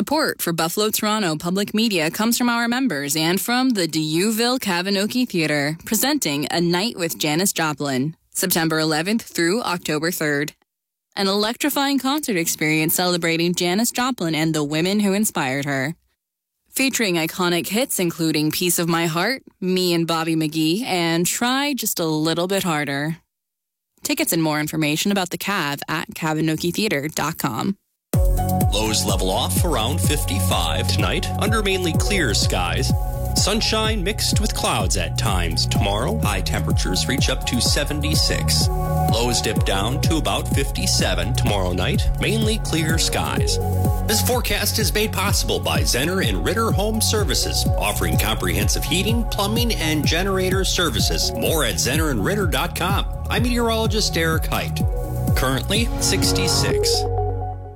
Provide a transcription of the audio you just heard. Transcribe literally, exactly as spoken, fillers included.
Support for Buffalo Toronto Public Media comes from our members and from the Dieuville Kavinoky Theatre, presenting A Night with Janis Joplin, September eleventh through October third. An electrifying concert experience celebrating Janis Joplin and the women who inspired her. Featuring iconic hits including Piece of My Heart, Me and Bobby McGee, and Try Just a Little Bit Harder. Tickets and more information about the Cav at kavinoky theatre dot com. Lows level off around fifty-five tonight under mainly clear skies. Sunshine mixed with clouds at times tomorrow. High temperatures reach up to seventy-six. Lows dip down to about fifty-seven tomorrow night. Mainly clear skies. This forecast is made possible by Zenner and Ritter Home Services, offering comprehensive heating, plumbing, and generator services. More at zenner and ritter dot com. I'm meteorologist Derek Height. Currently sixty-six.